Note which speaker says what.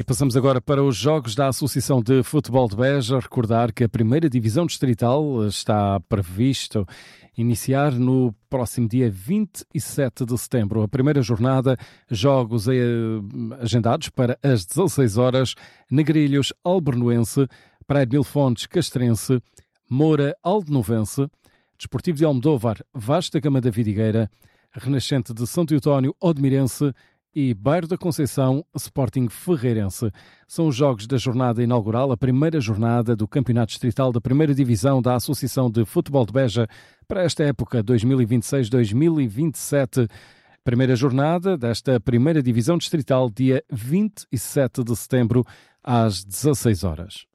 Speaker 1: Passamos agora para os jogos da Associação de Futebol de Beja. Recordar que a primeira divisão distrital está previsto iniciar no próximo dia 27 de setembro. A primeira jornada, jogos agendados para as 16 horas, Negrilhos Albernoense, Praia de Mil Fontes Castrense, Moura Aldenovense, Desportivo de Almodóvar Vasta Gama da Vidigueira, Renascente de Santo Eutónio Odmirense e Bairro da Conceição Sporting Ferreirense. São os jogos da jornada inaugural, a primeira jornada do Campeonato Distrital da Primeira Divisão da Associação de Futebol de Beja para esta época 2026-2027. Primeira jornada desta Primeira Divisão Distrital, dia 27 de setembro, às 16 horas.